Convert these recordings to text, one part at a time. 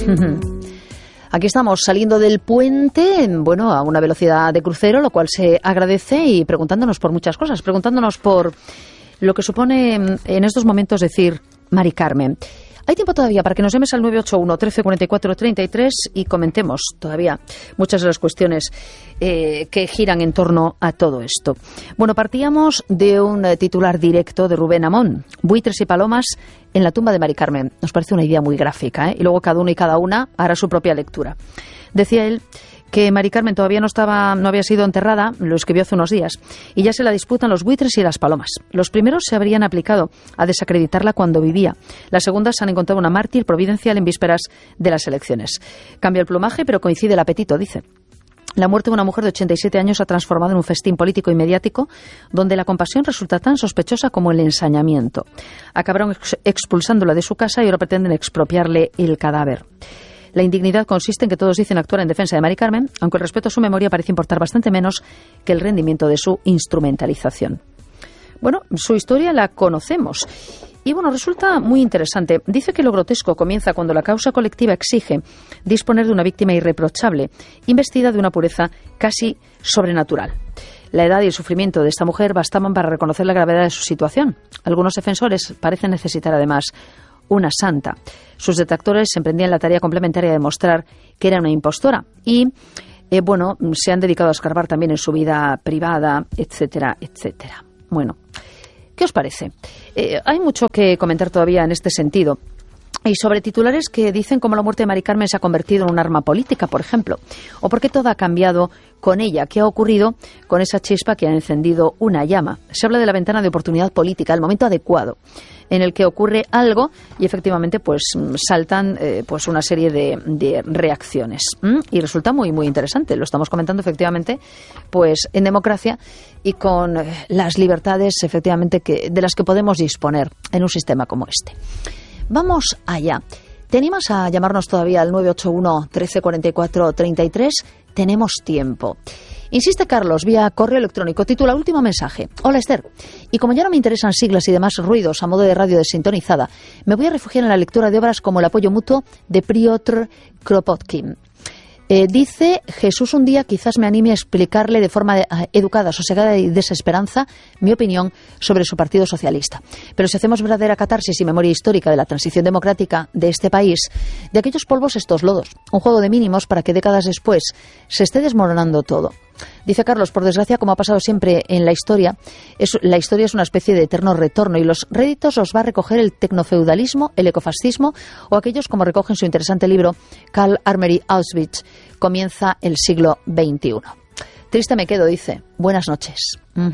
Aquí estamos saliendo del puente, bueno, a una velocidad de crucero, lo cual se agradece, y preguntándonos por muchas cosas, preguntándonos por lo que supone en estos momentos decir Mari Carmen. Hay tiempo todavía para que nos llames al 981 13 44 33 y comentemos todavía muchas de las cuestiones que giran en torno a todo esto. Bueno, partíamos de un titular directo de Rubén Amón, buitres y palomas en la tumba de Mari Carmen. Nos parece una idea muy gráfica, y luego cada uno y cada una hará su propia lectura. Decía él que Mari Carmen todavía no había sido enterrada, lo escribió hace unos días, y ya se la disputan los buitres y las palomas. Los primeros se habrían aplicado a desacreditarla cuando vivía. Las segundas han encontrado una mártir providencial en vísperas de las elecciones. Cambia el plumaje, pero coincide el apetito, dice. La muerte de una mujer de 87 años ha transformado en un festín político y mediático donde la compasión resulta tan sospechosa como el ensañamiento. Acabaron expulsándola de su casa y ahora pretenden expropiarle el cadáver. La indignidad consiste en que todos dicen actuar en defensa de Mari Carmen, aunque el respeto a su memoria parece importar bastante menos que el rendimiento de su instrumentalización. Bueno, su historia la conocemos. Y bueno, resulta muy interesante. Dice que lo grotesco comienza cuando la causa colectiva exige disponer de una víctima irreprochable, investida de una pureza casi sobrenatural. La edad y el sufrimiento de esta mujer bastaban para reconocer la gravedad de su situación. Algunos defensores parecen necesitar además una santa. Sus detractores emprendían la tarea complementaria de demostrar que era una impostora y, bueno, se han dedicado a escarbar también en su vida privada, etcétera, etcétera. Bueno, ¿qué os parece? Hay mucho que comentar todavía en este sentido. Y sobre titulares que dicen cómo la muerte de Mari Carmen se ha convertido en un arma política, por ejemplo. O por qué todo ha cambiado con ella. ¿Qué ha ocurrido con esa chispa que ha encendido una llama? Se habla de la ventana de oportunidad política, el momento adecuado en el que ocurre algo y efectivamente pues saltan pues una serie de reacciones. Y resulta muy, muy interesante. Lo estamos comentando efectivamente pues en democracia y con las libertades efectivamente de las que podemos disponer en un sistema como este. Vamos allá. ¿Te animas a llamarnos todavía al 981 13 44 33? Tenemos tiempo. Insiste Carlos, vía correo electrónico, titula último mensaje. Hola Esther, y como ya no me interesan siglas y demás ruidos a modo de radio desintonizada, me voy a refugiar en la lectura de obras como El apoyo mutuo de Piotr Kropotkin. Dice, Jesús un día quizás me anime a explicarle de forma educada, sosegada y desesperanza mi opinión sobre su Partido Socialista. Pero si hacemos verdadera catarsis y memoria histórica de la transición democrática de este país, de aquellos polvos estos lodos, un juego de mínimos para que décadas después se esté desmoronando todo. Dice Carlos, por desgracia, como ha pasado siempre en la historia es una especie de eterno retorno y los réditos los va a recoger el tecnofeudalismo, el ecofascismo o aquellos como recoge en su interesante libro Karl Armery Auschwitz. Comienza el siglo XXI. Triste me quedo, dice. Buenas noches.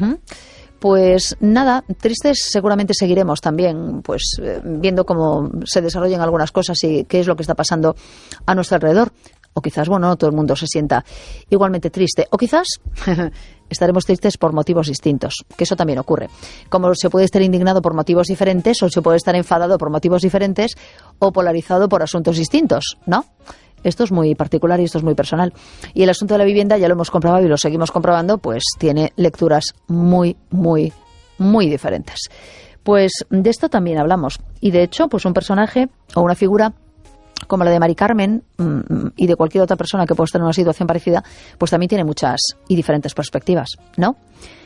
Pues nada, tristes seguramente seguiremos también, pues viendo cómo se desarrollan algunas cosas y qué es lo que está pasando a nuestro alrededor. O quizás, bueno, no todo el mundo se sienta igualmente triste. O quizás estaremos tristes por motivos distintos, que eso también ocurre. Como se puede estar indignado por motivos diferentes, o se puede estar enfadado por motivos diferentes, o polarizado por asuntos distintos, ¿no? Esto es muy particular y esto es muy personal. Y el asunto de la vivienda, ya lo hemos comprobado y lo seguimos comprobando, pues tiene lecturas muy, muy, muy diferentes. Pues de esto también hablamos. Y de hecho, pues un personaje o una figura como la de Mari Carmen y de cualquier otra persona que pueda estar en una situación parecida, pues también tiene muchas y diferentes perspectivas, ¿no?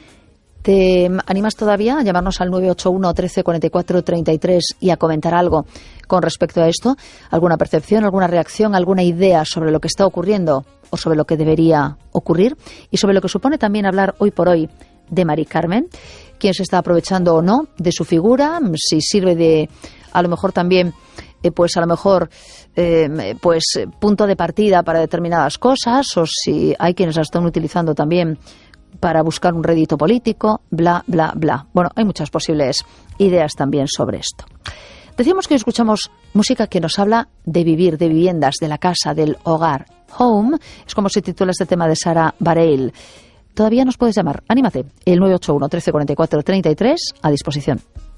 ¿Te animas todavía a llamarnos al 981 13 44 33 y a comentar algo con respecto a esto? ¿Alguna percepción, alguna reacción, alguna idea sobre lo que está ocurriendo o sobre lo que debería ocurrir? Y sobre lo que supone también hablar hoy por hoy de Mari Carmen, quién se está aprovechando o no de su figura, si sirve de, a lo mejor también, pues a lo mejor pues punto de partida para determinadas cosas, o si hay quienes la están utilizando también para buscar un rédito político, bla, bla, bla. Bueno, hay muchas posibles ideas también sobre esto. Decíamos que escuchamos música que nos habla de vivir, de viviendas, de la casa, del hogar. Home es como se titula este tema de Sara Bareil. Todavía nos puedes llamar, anímate, el 981 13 44 33 a disposición.